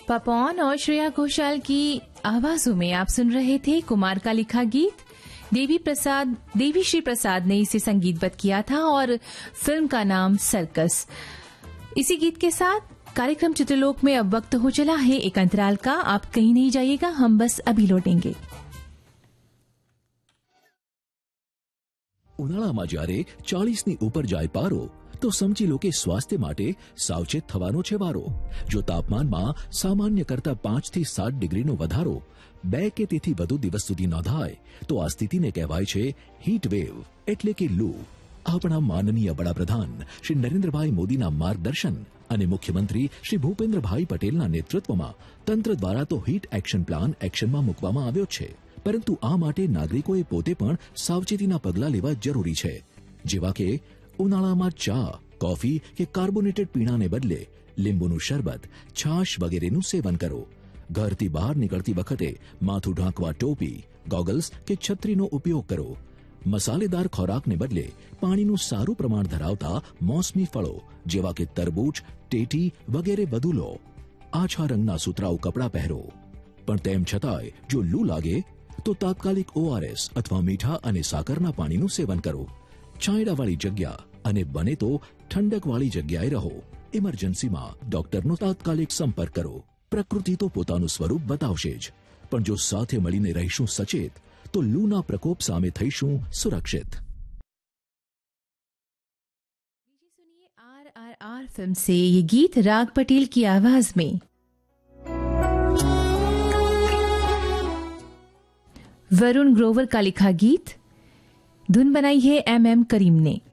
पपॉन और श्रेया घोषाल की आवाजों में आप सुन रहे थे कुमार का लिखा गीत। देवी श्री प्रसाद ने इसे संगीतबद्ध किया था और फिल्म का नाम सर्कस। इसी गीत के साथ कार्यक्रम चित्रलोक में अब वक्त हो चला है एक अंतराल का। आप कहीं नहीं जाइएगा, हम बस अभी लौटेंगे। ઉનાળામાં જ્યારે 40ની ઉપર જાય પારો તો સમજી લો કે સ્વાસ્થ્ય માટે સાવચેત થવાનો છે વારો। જો તાપમાનમાં સામાન્ય કરતા 5 થી 7 ડિગ્રીનો વધારો 2 કે તેથી વધુ દિવસ સુધી નોંધાય તો આ સ્થિતિને કહેવાય છે હીટ વેવ એટલે કે લૂ। આપણા માનનીય વડાપ્રધાન શ્રી નરેન્દ્રભાઈ મોદીના માર્ગદર્શન અને મુખ્યમંત્રી શ્રી ભૂપેન્દ્રભાઈ પટેલના નેતૃત્વમાં તંત્ર દ્વારા તો હીટ એક્શન પ્લાન એક્શનમાં મૂકવામાં આવ્યો છે, પરંતુ આ માટે નાગરિકોએ પોતે પણ સાવચેતીના પગલાં લેવા જરૂરી છે, જેવા કે ઉનાળામાં ચા, કોફી કે કાર્બોનેટેડ પીણાને બદલે લીંબુનું શરબત, છાશ વગેરેનું સેવન કરો। ઘરથી બહાર નીકળતી વખતે માથું ઢાંકવા ટોપી, ગોગલ્સ કે છત્રીનો ઉપયોગ કરો। મસાલેદાર ખોરાકને બદલે પાણીનું સારું પ્રમાણ ધરાવતા મોસમી ફળો જેવા કે તરબૂચ, ટેટી વગેરે વધુ લો। આછા રંગના સુતરાઉ કપડાં પહેરો, પણ તેમ છતાંય જો લૂ લાગે તો તાત્કાલિક ORS અથવા મીઠા અને સાકરના પાણીનું સેવન કરો। છાંયડાવાળી જગ્યા અને બને તો ઠંડકવાળી જગ્યાએ રહો। ઇમરજન્સીમાં ડોક્ટરનો તાત્કાલિક સંપર્ક કરો। પ્રકૃતિ તો પોતાનું સ્વરૂપ બતાવશે જ, પણ જો સાથે મળીને રહીશું સચેત તો લૂના પ્રકોપ સામે થઈશું સુરક્ષિત। सुनिए RRR फिल्म से ये गीत राग पटेल की आवाज में। वरुण ग्रोवर का लिखा गीत, धुन बनाई है MM करीम ने।